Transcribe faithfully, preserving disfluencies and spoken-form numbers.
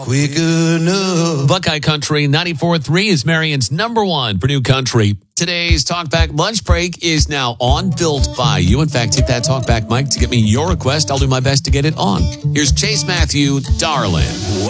quick enough. Buckeye Country ninety-four point three is Marion's number one for new country. Today's Talkback Lunch Break is now on, built by you. In fact, hit that Talkback mic to get me your request. I'll do my best to get it on. Here's Chase Matthew, Darling.